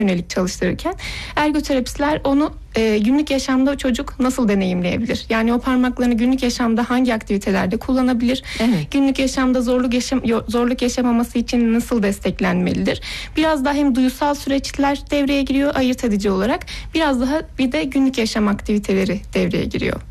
yönelik çalıştırırken ergoterapistler onu günlük yaşamda çocuk nasıl deneyimleyebilir? Yani o parmaklarını günlük yaşamda hangi aktivitelerde kullanabilir? Evet. Günlük yaşamda zorluk yaşamaması için nasıl desteklenmelidir? Biraz daha hem duysal süreçler devreye giriyor ayırt edici olarak. Biraz daha bir de günlük yaşam aktiviteleri devreye giriyor.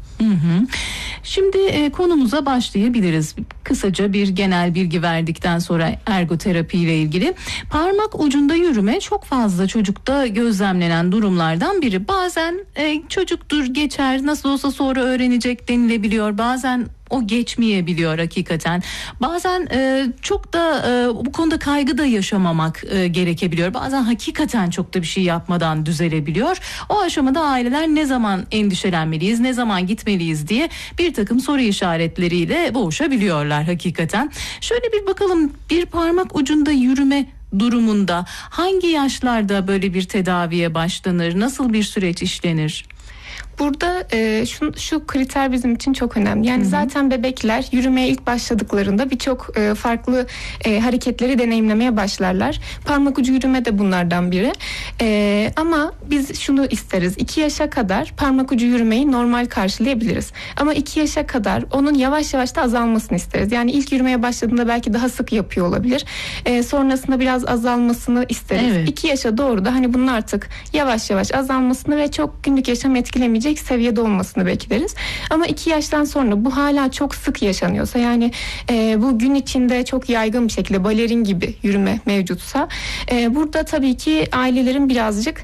Şimdi konumuza başlayabiliriz. Kısaca bir genel bilgi verdikten sonra ergoterapi ile ilgili. Parmak ucunda yürüme çok fazla çocukta gözlemlenen durumlardan biri. Bazen çocuktur geçer, nasıl olsa sonra öğrenecek denilebiliyor. Bazen o geçmeyebiliyor hakikaten. Bazen çok da bu konuda kaygı da yaşamamak gerekebiliyor. Bazen hakikaten çok da bir şey yapmadan düzelebiliyor. O aşamada aileler ne zaman endişelenmeliyiz, ne zaman gitmeliyiz diye bir takım soru işaretleriyle boğuşabiliyorlar hakikaten. Şöyle bir bakalım, bir parmak ucunda yürüme durumunda hangi yaşlarda böyle bir tedaviye başlanır, nasıl bir süreç işlenir? Burada şu kriter bizim için çok önemli. Yani zaten bebekler yürümeye ilk başladıklarında birçok farklı hareketleri deneyimlemeye başlarlar. Parmak ucu yürüme de bunlardan biri. Ama biz şunu isteriz. 2 yaşa kadar parmak ucu yürümeyi normal karşılayabiliriz. Ama 2 yaşa kadar onun yavaş yavaş da azalmasını isteriz. Yani ilk yürümeye başladığında belki daha sık yapıyor olabilir. Sonrasında biraz azalmasını isteriz. Evet. 2 yaşa doğru da hani bunun artık yavaş yavaş azalmasını ve çok günlük yaşam etkilemeyecek seviyede olmasını bekleriz. Ama 2 yaştan sonra bu hala çok sık yaşanıyorsa, yani bu gün içinde çok yaygın bir şekilde balerin gibi yürüme mevcutsa, burada tabii ki ailelerin birazcık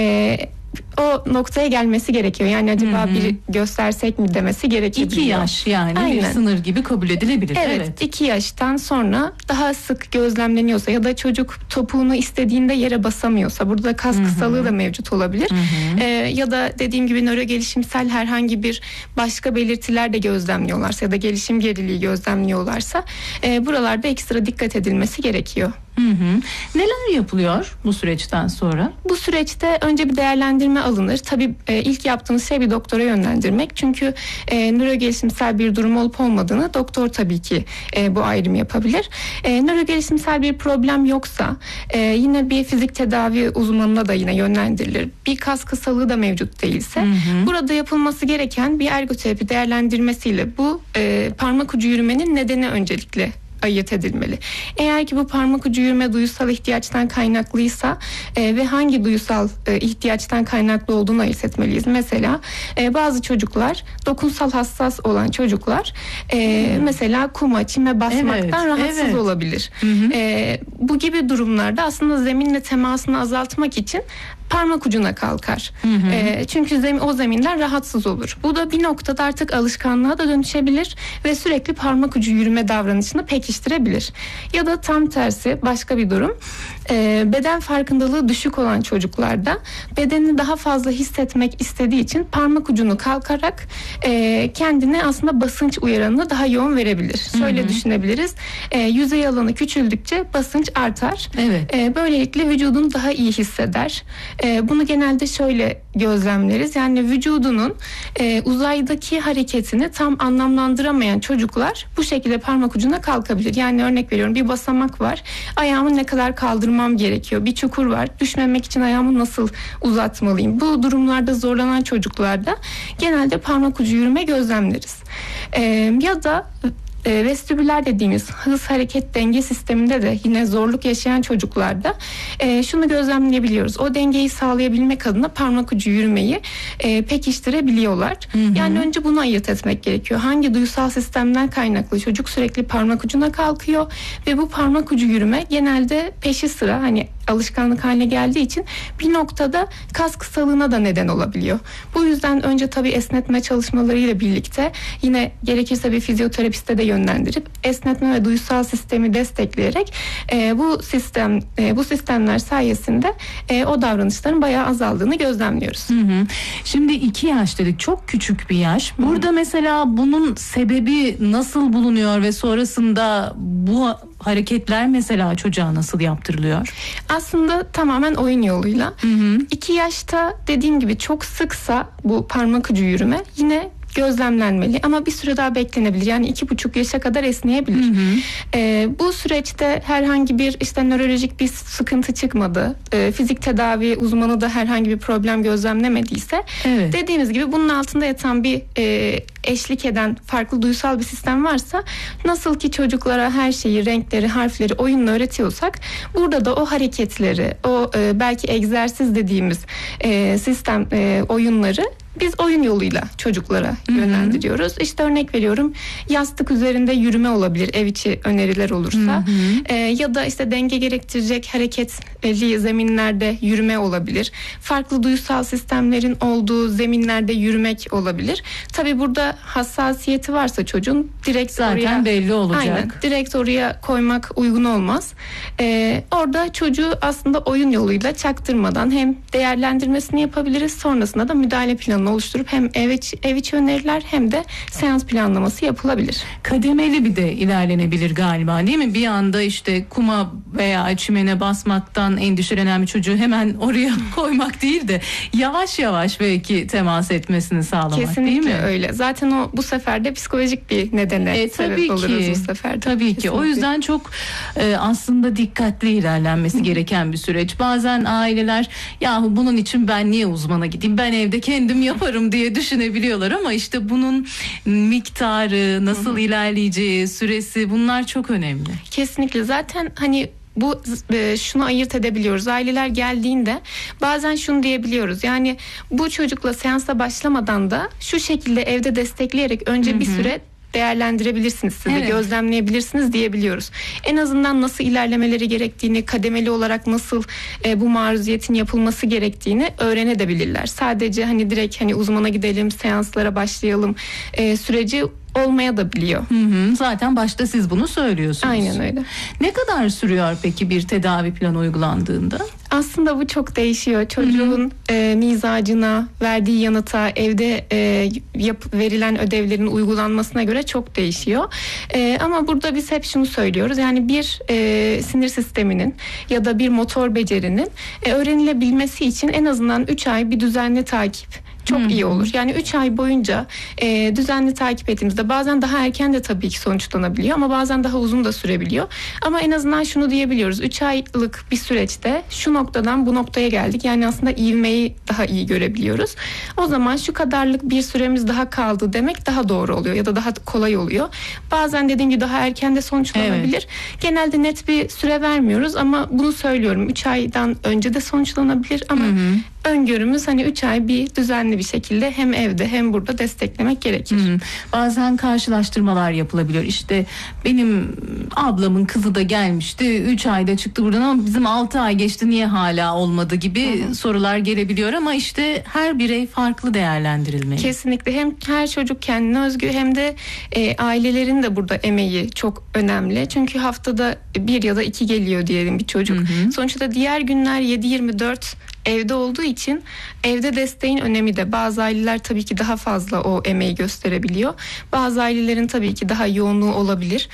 o noktaya gelmesi gerekiyor. Yani acaba bir göstersek mi demesi gerekebiliyor. 2 yaş yani. Aynen. Bir sınır gibi kabul edilebilir. Evet. 2 yaştan sonra daha sık gözlemleniyorsa ya da çocuk topuğunu istediğinde yere basamıyorsa, burada kas kısalığı da mevcut olabilir. Ya da dediğim gibi nörogelişimsel herhangi bir başka belirtiler de gözlemliyorlarsa ya da gelişim geriliği gözlemliyorlarsa buralarda ekstra dikkat edilmesi gerekiyor. Neler yapılıyor bu süreçten sonra? Bu süreçte önce bir değerlendirme alınır. Tabii ilk yaptığımız şey bir doktora yönlendirmek. Çünkü nörogelişimsel bir durum olup olmadığını doktor tabii ki bu ayrımı yapabilir. Nörogelişimsel bir problem yoksa yine bir fizik tedavi uzmanına da yine yönlendirilir. Bir kas kısalığı da mevcut değilse burada yapılması gereken bir ergoterapi değerlendirmesiyle bu parmak ucu yürümenin nedeni öncelikle ayırt edilmeli. Eğer ki bu parmak ucu yürüme duysal ihtiyaçtan kaynaklıysa ve hangi duysal ihtiyaçtan kaynaklı olduğunu ayırt etmeliyiz. Mesela bazı çocuklar, dokunsal hassas olan çocuklar mesela kuma, çime basmaktan rahatsız olabilir. Bu gibi durumlarda aslında zeminle temasını azaltmak için parmak ucuna kalkar. Çünkü o zeminden rahatsız olur. Bu da bir noktada artık alışkanlığa da dönüşebilir ve sürekli parmak ucu yürüme davranışını pekiştirebilir. Ya da tam tersi başka bir durum. Beden farkındalığı düşük olan çocuklarda bedenini daha fazla hissetmek istediği için parmak ucunu kalkarak kendine aslında basınç uyaranını daha yoğun verebilir. Şöyle düşünebiliriz. Yüzey alanı küçüldükçe basınç artar. Böylelikle vücudunu daha iyi hisseder. Bunu genelde şöyle gözlemleriz. Yani vücudunun uzaydaki hareketini tam anlamlandıramayan çocuklar bu şekilde parmak ucuna kalkabilir. Yani örnek veriyorum, bir basamak var. Ayağımı ne kadar kaldırmam gerekiyor? Bir çukur var. Düşmemek için ayağımı nasıl uzatmalıyım? Bu durumlarda zorlanan çocuklarda genelde parmak ucu yürüme gözlemleriz. Ya da vestibüler dediğimiz hız hareket denge sisteminde de yine zorluk yaşayan çocuklarda şunu gözlemleyebiliyoruz. O dengeyi sağlayabilmek adına parmak ucu yürümeyi pekiştirebiliyorlar. Yani önce bunu ayırt etmek gerekiyor. Hangi duysal sistemden kaynaklı çocuk sürekli parmak ucuna kalkıyor ve bu parmak ucu yürüme genelde peşi sıra, hani alışkanlık haline geldiği için bir noktada kas kısalığına da neden olabiliyor. Bu yüzden önce tabii esnetme çalışmalarıyla birlikte yine gerekirse bir fizyoterapiste de yönlendirip esnetme ve duysal sistemi destekleyerek bu sistemler sayesinde o davranışların bayağı azaldığını gözlemliyoruz. Şimdi 2 yaş dedik, çok küçük bir yaş. Burada mesela bunun sebebi nasıl bulunuyor ve sonrasında bu hareketler mesela çocuğa nasıl yaptırılıyor? Aslında tamamen oyun yoluyla. 2 yaşta dediğim gibi çok sıksa bu parmak ucu yürüme, yine gözlemlenmeli ama bir süre daha beklenebilir. Yani 2,5 yaşa kadar esneyebilir. Bu süreçte herhangi bir işte nörolojik bir sıkıntı çıkmadı. Fizik tedavi uzmanı da herhangi bir problem gözlemlemediyse, dediğimiz gibi bunun altında yatan bir eşlik eden farklı duysal bir sistem varsa, nasıl ki çocuklara her şeyi, renkleri, harfleri oyunla öğretiyorsak, burada da o hareketleri, o belki egzersiz dediğimiz sistem oyunları biz oyun yoluyla çocuklara yönlendiriyoruz. İşte örnek veriyorum, yastık üzerinde yürüme olabilir ev içi öneriler olursa. Ya da işte denge gerektirecek hareketli zeminlerde yürüme olabilir. Farklı duysal sistemlerin olduğu zeminlerde yürümek olabilir. Tabii burada hassasiyeti varsa çocuğun direkt zaten oraya, belli olacak. Aynen, direkt oraya koymak uygun olmaz. Orada çocuğu aslında oyun yoluyla çaktırmadan hem değerlendirmesini yapabiliriz. Sonrasında da müdahale planı oluşturup hem ev içi öneriler hem de seans planlaması yapılabilir. Kademeli bir de ilerlenebilir galiba, değil mi? Bir anda işte kuma veya çimene basmaktan endişelenen bir çocuğu hemen oraya koymak değil de yavaş yavaş belki temas etmesini sağlamak. Kesinlikle değil mi? Öyle. Zaten o bu sefer de psikolojik bir nedene sebep oluruz bu sefer de. Tabii ki. Kesinlikle. O yüzden çok aslında dikkatli ilerlenmesi gereken bir süreç. Bazen aileler, yahu bunun için ben niye uzmana gideyim, ben evde kendim yaparım diye düşünebiliyorlar ama işte bunun miktarı, nasıl ilerleyeceği, süresi, bunlar çok önemli. Kesinlikle. Zaten hani bu şunu ayırt edebiliyoruz. Aileler geldiğinde bazen şunu diyebiliyoruz. Yani bu çocukla seansa başlamadan da şu şekilde evde destekleyerek önce bir süre değerlendirebilirsiniz, siz de gözlemleyebilirsiniz diyebiliyoruz. En azından nasıl ilerlemeleri gerektiğini, kademeli olarak nasıl bu maruziyetin yapılması gerektiğini öğrenebilirler. Sadece hani direkt hani uzmana gidelim, seanslara başlayalım süreci olmaya da biliyor. Zaten başta siz bunu söylüyorsunuz. Aynen öyle. Ne kadar sürüyor peki bir tedavi planı uygulandığında? Aslında bu çok değişiyor. Çocuğun mizacına, verdiği yanıta, evde verilen ödevlerin uygulanmasına göre çok değişiyor. Ama burada biz hep şunu söylüyoruz. Yani bir sinir sisteminin ya da bir motor becerinin öğrenilebilmesi için en azından 3 ay bir düzenli takip çok iyi olur. Yani 3 ay boyunca düzenli takip ettiğimizde bazen daha erken de tabii ki sonuçlanabiliyor ama bazen daha uzun da sürebiliyor. Ama en azından şunu diyebiliyoruz. 3 aylık bir süreçte şu noktadan bu noktaya geldik. Yani aslında ivmeyi daha iyi görebiliyoruz. O zaman şu kadarlık bir süremiz daha kaldı demek daha doğru oluyor ya da daha kolay oluyor. Bazen dediğim gibi daha erken de sonuçlanabilir. Genelde net bir süre vermiyoruz ama bunu söylüyorum. 3 aydan önce de sonuçlanabilir ama öngörümüz hani 3 ay bir düzenli bir şekilde hem evde hem burada desteklemek gerekir. Bazen karşılaştırmalar yapılabiliyor. İşte benim ablamın kızı da gelmişti, 3 ayda çıktı buradan ama bizim 6 ay geçti, niye hala olmadı gibi sorular gelebiliyor ama işte her birey farklı değerlendirilmeli. Kesinlikle. Hem her çocuk kendine özgü hem de ailelerin de burada emeği çok önemli. Çünkü haftada 1 ya da 2 geliyor diyelim bir çocuk. Sonuçta diğer günler 7/24 evde olduğu için evde desteğin önemi de, bazı aileler tabii ki daha fazla o emeği gösterebiliyor. Bazı ailelerin tabii ki daha yoğunluğu olabilir.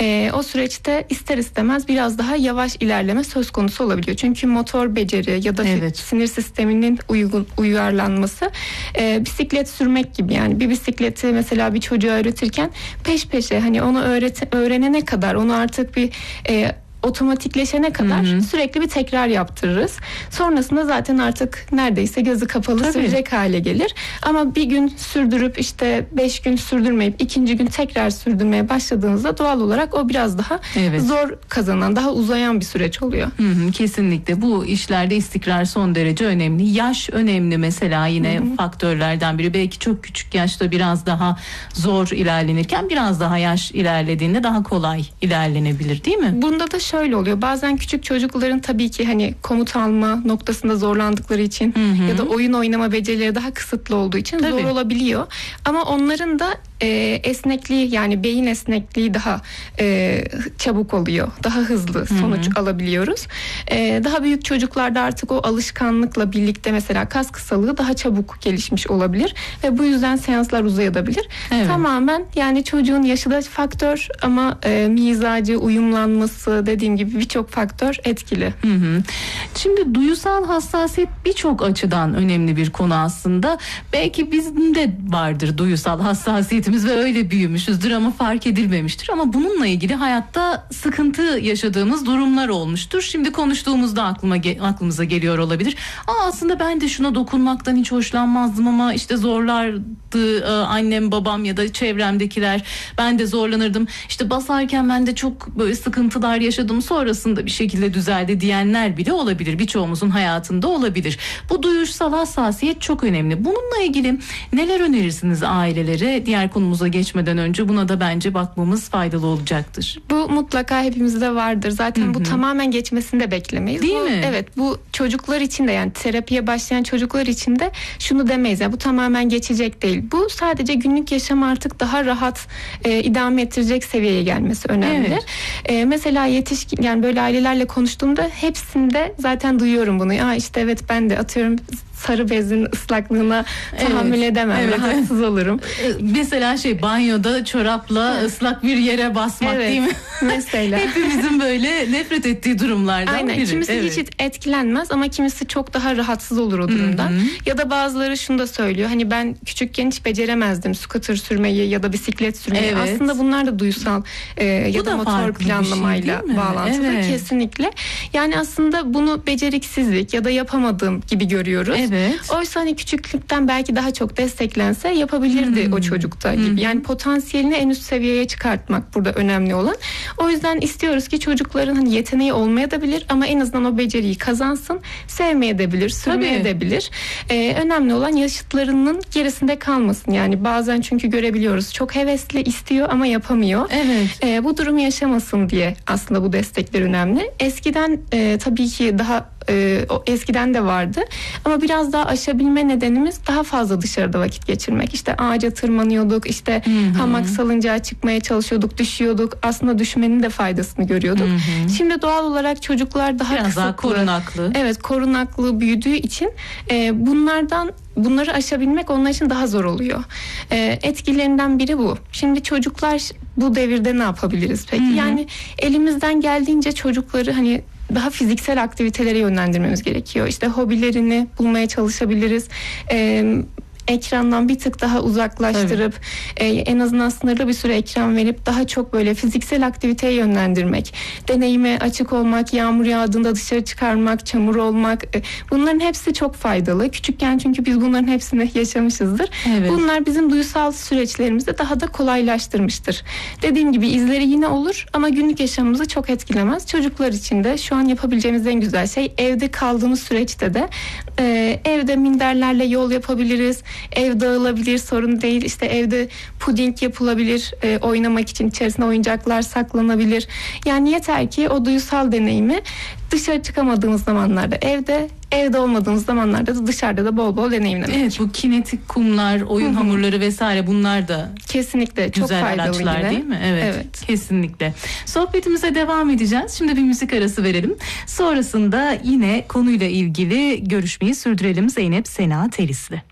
O süreçte ister istemez biraz daha yavaş ilerleme söz konusu olabiliyor. Çünkü motor beceri ya da sinir sisteminin uyarlanması bisiklet sürmek gibi. Yani bir bisikleti mesela bir çocuğa öğretirken peş peşe hani onu öğrenene kadar, onu artık bir otomatikleşene kadar sürekli bir tekrar yaptırırız. Sonrasında zaten artık neredeyse gözü kapalı sürecek hale gelir. Ama bir gün sürdürüp işte 5 gün sürdürmeyip 2. gün tekrar sürdürmeye başladığınızda doğal olarak o biraz daha zor kazanan, daha uzayan bir süreç oluyor. Kesinlikle. Bu işlerde istikrar son derece önemli. Yaş önemli mesela, yine faktörlerden biri. Belki çok küçük yaşta biraz daha zor ilerlenirken biraz daha yaş ilerlediğinde daha kolay ilerlenebilir, değil mi? Bunda da şöyle oluyor. Bazen küçük çocukların tabii ki hani komut alma noktasında zorlandıkları için ya da oyun oynama becerileri daha kısıtlı olduğu için zor olabiliyor. Ama onların da esnekliği, yani beyin esnekliği daha çabuk oluyor. Daha hızlı sonuç alabiliyoruz. Daha büyük çocuklarda artık o alışkanlıkla birlikte mesela kas kısalığı daha çabuk gelişmiş olabilir ve bu yüzden seanslar uzayabilir. Evet. Tamamen yani çocuğun yaşı da faktör ama mizacı, uyumlanması, dediğim gibi birçok faktör etkili. Şimdi duyusal hassasiyet birçok açıdan önemli bir konu aslında. Belki bizim de vardır duyusal hassasiyetimiz ve öyle büyümüşüzdür ama fark edilmemiştir. Ama bununla ilgili hayatta sıkıntı yaşadığımız durumlar olmuştur. Şimdi konuştuğumuzda aklımıza geliyor olabilir. Aslında ben de şuna dokunmaktan hiç hoşlanmazdım ama işte zorlardı annem, babam ya da çevremdekiler. Ben de zorlanırdım. İşte basarken ben de çok böyle sıkıntılar yaşadım. Sonrasında bir şekilde düzeldi diyenler bile olabilir. Birçoğumuzun hayatında olabilir. Bu duyusal hassasiyet çok önemli. Bununla ilgili neler önerirsiniz ailelere? Diğer konumuza geçmeden önce buna da bence bakmamız faydalı olacaktır. Bu mutlaka hepimizde vardır. Zaten bu tamamen geçmesini de beklemeyiz. Değil mi? Evet, bu çocuklar için de, yani terapiye başlayan çocuklar için de şunu demeyiz. Yani bu tamamen geçecek değil. Bu sadece günlük yaşam artık daha rahat idame ettirecek seviyeye gelmesi önemli. Evet. Mesela yetişkin, yani böyle ailelerle konuştuğumda hepsinde zaten duyuyorum bunu. Ya işte evet, ben de atıyorum sarı bezin ıslaklığına tahammül edemem. Evet. Rahatsız olurum. Mesela banyoda çorapla ıslak bir yere basmak, değil mi? Mesela. Hepimizin böyle nefret ettiği durumlardan Aynen. biri. Kimisi hiç etkilenmez ama kimisi çok daha rahatsız olur o durumdan. Ya da bazıları şunu da söylüyor. Hani ben küçükken hiç beceremezdim scooter sürmeyi ya da bisiklet sürmeyi. Evet. Aslında bunlar da duysal ya da motor planlamayla bağlantılı. Evet. Kesinlikle. Yani aslında bunu beceriksizlik ya da yapamadığım gibi görüyoruz. Evet. Oysa hani küçüklükten belki daha çok desteklense yapabilirdi o çocukta gibi. Yani potansiyelini en üst seviyeye çıkartmak burada önemli olan. O yüzden istiyoruz ki çocukların hani yeteneği olmayabilir ama en azından o beceriyi kazansın. Sevmeyebilir, sürmeyebilir. Önemli olan yaşıtlarının gerisinde kalmasın. Yani bazen çünkü görebiliyoruz. Çok hevesli, istiyor ama yapamıyor. Evet. Bu durumu yaşamasın diye aslında bu destekler önemli. Eskiden tabii ki daha eskiden de vardı ama biraz daha aşabilme nedenimiz daha fazla dışarıda vakit geçirmek. İşte ağaca tırmanıyorduk, işte hamak salıncağa çıkmaya çalışıyorduk, düşüyorduk. Aslında düşmenin de faydasını görüyorduk. Şimdi doğal olarak çocuklar daha biraz kısıtlı, daha korunaklı. Evet, korunaklı büyüdüğü için bunları aşabilmek onlar için daha zor oluyor. Etkilerinden biri bu. Şimdi çocuklar bu devirde ne yapabiliriz peki? Yani elimizden geldiğince çocukları hani daha fiziksel aktivitelere yönlendirmemiz gerekiyor. İşte hobilerini bulmaya çalışabiliriz. Ekrandan bir tık daha uzaklaştırıp en azından sınırlı bir süre ekran verip daha çok böyle fiziksel aktiviteye yönlendirmek, deneyime açık olmak, yağmur yağdığında dışarı çıkarmak, çamur olmak, bunların hepsi çok faydalı. Küçükken çünkü biz bunların hepsini yaşamışızdır. Evet. Bunlar bizim duysal süreçlerimizi daha da kolaylaştırmıştır. Dediğim gibi izleri yine olur ama günlük yaşamımızı çok etkilemez. Çocuklar için de şu an yapabileceğimiz en güzel şey, evde kaldığımız süreçte de evde minderlerle yol yapabiliriz. Ev dağılabilir, sorun değil. İşte evde puding yapılabilir, oynamak için içerisine oyuncaklar saklanabilir. Yani yeter ki o duysal deneyimi dışarı çıkamadığımız zamanlarda evde olmadığımız zamanlarda da dışarıda da bol bol deneyimlemek. Evet, bu kinetik kumlar, oyun hamurları vesaire, bunlar da kesinlikle çok güzel faydalı araçlar yine. değil mi? Evet. Kesinlikle. Sohbetimize devam edeceğiz. Şimdi bir müzik arası verelim. Sonrasında yine konuyla ilgili görüşmeyi sürdürelim Zeynep Sena Teris'le.